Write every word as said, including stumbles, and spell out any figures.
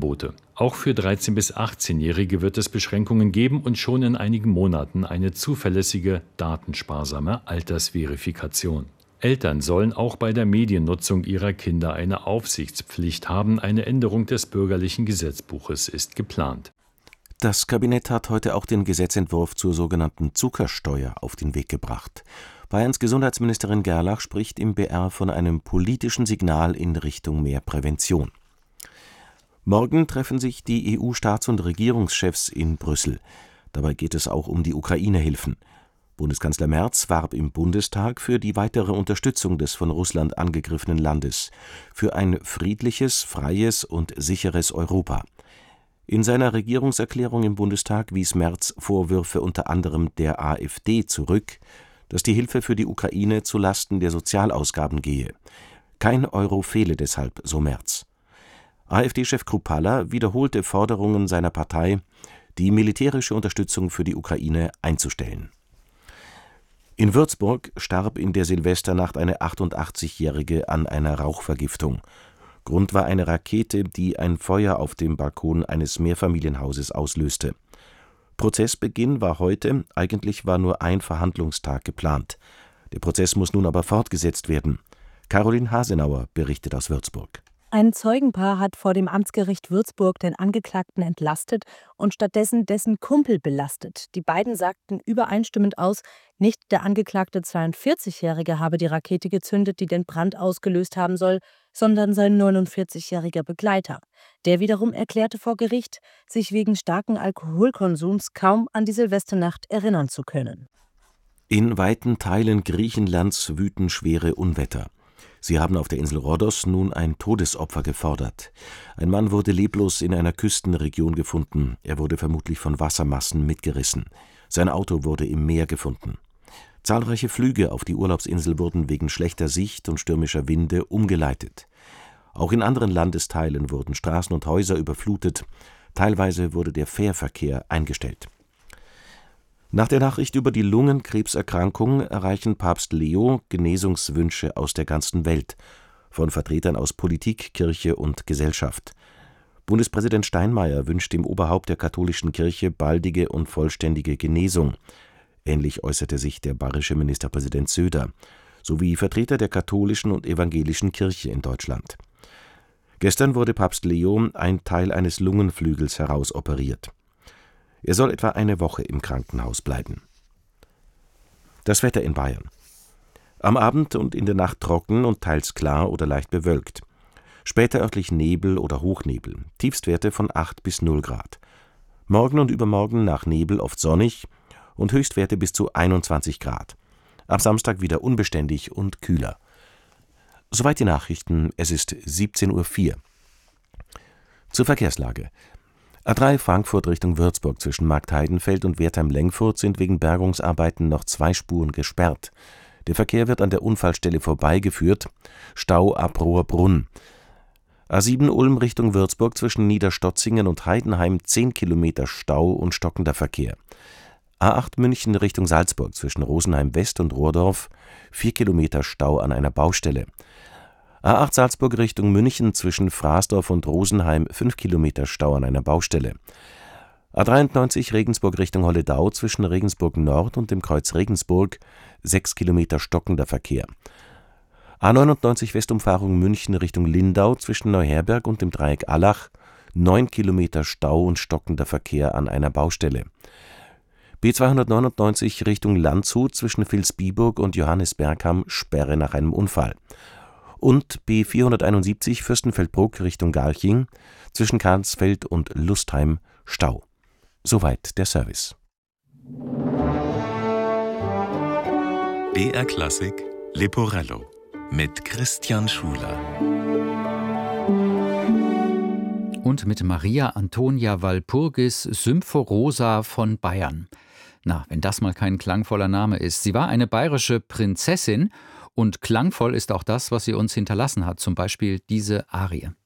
Verbote. Auch für dreizehn- bis achtzehnjährige wird es Beschränkungen geben und schon in einigen Monaten eine zuverlässige, datensparsame Altersverifikation. Eltern sollen auch bei der Mediennutzung ihrer Kinder eine Aufsichtspflicht haben. Eine Änderung des bürgerlichen Gesetzbuches ist geplant. Das Kabinett hat heute auch den Gesetzentwurf zur sogenannten Zuckersteuer auf den Weg gebracht. Bayerns Gesundheitsministerin Gerlach spricht im B R von einem politischen Signal in Richtung mehr Prävention. Morgen treffen sich die E U-Staats- und Regierungschefs in Brüssel. Dabei geht es auch um die Ukraine-Hilfen. Bundeskanzler Merz warb im Bundestag für die weitere Unterstützung des von Russland angegriffenen Landes, für ein friedliches, freies und sicheres Europa. In seiner Regierungserklärung im Bundestag wies Merz Vorwürfe unter anderem der AfD zurück, dass die Hilfe für die Ukraine zulasten der Sozialausgaben gehe. Kein Euro fehle deshalb, so Merz. AfD-Chef Kruppalla wiederholte Forderungen seiner Partei, die militärische Unterstützung für die Ukraine einzustellen. In Würzburg starb in der Silvesternacht eine achtundachtzigjährige an einer Rauchvergiftung. Grund war eine Rakete, die ein Feuer auf dem Balkon eines Mehrfamilienhauses auslöste. Prozessbeginn war heute, eigentlich war nur ein Verhandlungstag geplant. Der Prozess muss nun aber fortgesetzt werden. Caroline Hasenauer berichtet aus Würzburg. Ein Zeugenpaar hat vor dem Amtsgericht Würzburg den Angeklagten entlastet und stattdessen dessen Kumpel belastet. Die beiden sagten übereinstimmend aus, nicht der angeklagte zweiundvierzigjährige habe die Rakete gezündet, die den Brand ausgelöst haben soll, sondern sein neunundvierzigjähriger Begleiter. Der wiederum erklärte vor Gericht, sich wegen starken Alkoholkonsums kaum an die Silvesternacht erinnern zu können. In weiten Teilen Griechenlands wüten schwere Unwetter. Sie haben auf der Insel Rhodos nun ein Todesopfer gefordert. Ein Mann wurde leblos in einer Küstenregion gefunden. Er wurde vermutlich von Wassermassen mitgerissen. Sein Auto wurde im Meer gefunden. Zahlreiche Flüge auf die Urlaubsinsel wurden wegen schlechter Sicht und stürmischer Winde umgeleitet. Auch in anderen Landesteilen wurden Straßen und Häuser überflutet. Teilweise wurde der Fährverkehr eingestellt. Nach der Nachricht über die Lungenkrebserkrankung erreichen Papst Leo Genesungswünsche aus der ganzen Welt, von Vertretern aus Politik, Kirche und Gesellschaft. Bundespräsident Steinmeier wünscht dem Oberhaupt der katholischen Kirche baldige und vollständige Genesung. Ähnlich äußerte sich der bayerische Ministerpräsident Söder, sowie Vertreter der katholischen und evangelischen Kirche in Deutschland. Gestern wurde Papst Leo ein Teil eines Lungenflügels herausoperiert. Er soll etwa eine Woche im Krankenhaus bleiben. Das Wetter in Bayern. Am Abend und in der Nacht trocken und teils klar oder leicht bewölkt. Später örtlich Nebel oder Hochnebel. Tiefstwerte von acht bis null Grad. Morgen und übermorgen nach Nebel oft sonnig und Höchstwerte bis zu einundzwanzig Grad. Ab Samstag wieder unbeständig und kühler. Soweit die Nachrichten. Es ist siebzehn Uhr vier. Zur Verkehrslage. A drei Frankfurt Richtung Würzburg zwischen Marktheidenfeld und Wertheim-Lengfurt sind wegen Bergungsarbeiten noch zwei Spuren gesperrt. Der Verkehr wird an der Unfallstelle vorbeigeführt. Stau ab Rohrbrunn. A sieben Ulm Richtung Würzburg zwischen Niederstotzingen und Heidenheim zehn Kilometer Stau und stockender Verkehr. A acht München Richtung Salzburg zwischen Rosenheim West und Rohrdorf vier Kilometer Stau an einer Baustelle. A acht Salzburg Richtung München zwischen Fraßdorf und Rosenheim fünf Kilometer Stau an einer Baustelle. A dreiundneunzig Regensburg Richtung Holledau zwischen Regensburg Nord und dem Kreuz Regensburg sechs Kilometer stockender Verkehr. A neunundneunzig Westumfahrung München Richtung Lindau zwischen Neuherberg und dem Dreieck Allach neun Kilometer Stau und stockender Verkehr an einer Baustelle. B zweihundertneunundneunzig Richtung Landshut zwischen Vilsbiburg und Johannisbergham Sperre nach einem Unfall. Und B vierhunderteinundsiebzig Fürstenfeldbruck Richtung Garching zwischen Karlsfeld und Lustheim Stau. Soweit der Service. B R Klassik Leporello mit Christian Schuler. Und mit Maria Antonia Walpurgis Symphorosa von Bayern. Na, wenn das mal kein klangvoller Name ist. Sie war eine bayerische Prinzessin und klangvoll ist auch das, was sie uns hinterlassen hat, zum Beispiel diese Arie.